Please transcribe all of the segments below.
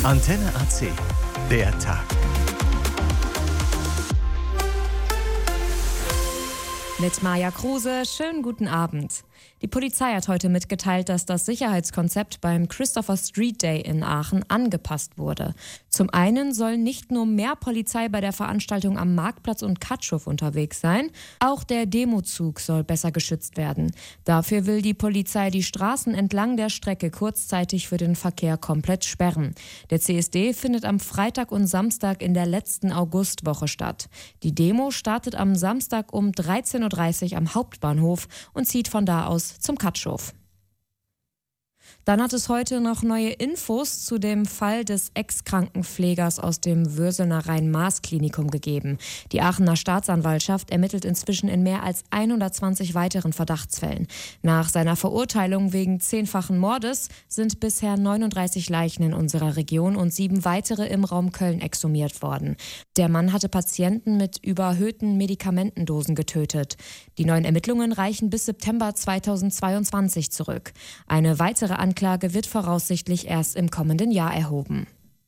Antenne AC, der Tag. Mit Maja Kruse, schönen guten Abend. Die Polizei hat heute mitgeteilt, dass das Sicherheitskonzept beim Christopher Street Day in Aachen angepasst wurde. Zum einen soll nicht nur mehr Polizei bei der Veranstaltung am Marktplatz und Katschow unterwegs sein, auch der Demozug soll besser geschützt werden. Dafür will die Polizei die Straßen entlang der Strecke kurzzeitig für den Verkehr komplett sperren. Der CSD findet am Freitag und Samstag in der letzten Augustwoche statt. Die Demo startet am Samstag um 13:30 Uhr am Hauptbahnhof und zieht von da aus zum Katschow. Dann hat es heute noch neue Infos zu dem Fall des Ex-Krankenpflegers aus dem Würselner Rhein-Maas-Klinikum gegeben. Die Aachener Staatsanwaltschaft ermittelt inzwischen in mehr als 120 weiteren Verdachtsfällen. Nach seiner Verurteilung wegen 10-fachen Mordes sind bisher 39 Leichen in unserer Region und 7 weitere im Raum Köln exhumiert worden. Der Mann hatte Patienten mit überhöhten Medikamentendosen getötet. Die neuen Ermittlungen reichen bis September 2022 zurück. Eine weitere Anklage wird voraussichtlich erst im kommenden Jahr erhoben.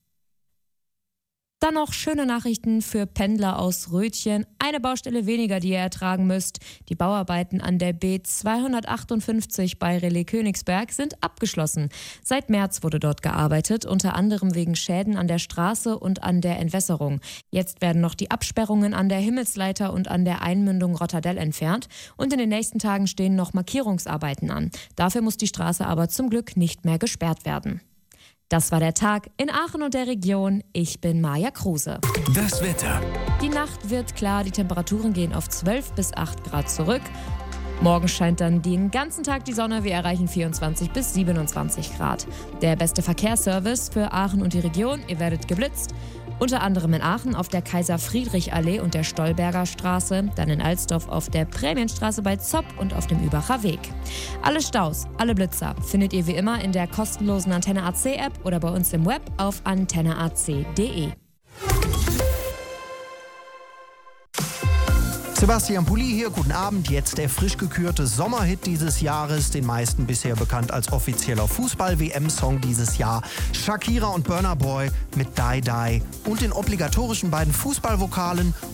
Dann noch schöne Nachrichten für Pendler aus Rötchen. Eine Baustelle weniger, die ihr ertragen müsst. Die Bauarbeiten an der B258 bei Relais-Königsberg sind abgeschlossen. Seit März wurde dort gearbeitet, unter anderem wegen Schäden an der Straße und an der Entwässerung. Jetzt werden noch die Absperrungen an der Himmelsleiter und an der Einmündung Rotterdell entfernt. Und in den nächsten Tagen stehen noch Markierungsarbeiten an. Dafür muss die Straße aber zum Glück nicht mehr gesperrt werden. Das war der Tag in Aachen und der Region. Ich bin Maja Kruse. Das Wetter. Die Nacht wird klar, die Temperaturen gehen auf 12 bis 8 Grad zurück. Morgen scheint dann den ganzen Tag die Sonne. Wir erreichen 24 bis 27 Grad. Der beste Verkehrsservice für Aachen und die Region. Ihr werdet geblitzt. Unter anderem in Aachen auf der Kaiser-Friedrich-Allee und der Stolberger Straße, dann in Alsdorf auf der Prämienstraße bei Zopp und auf dem Übacher Weg. Alle Staus, alle Blitzer findet ihr wie immer in der kostenlosen Antenne AC App oder bei uns im Web auf antenneac.de. Sebastian Pulli hier, guten Abend. Jetzt der frisch gekürte Sommerhit dieses Jahres, den meisten bisher bekannt als offizieller Fußball-WM-Song dieses Jahr. Shakira und Burna Boy mit Die Die und den obligatorischen beiden Fußballvokalen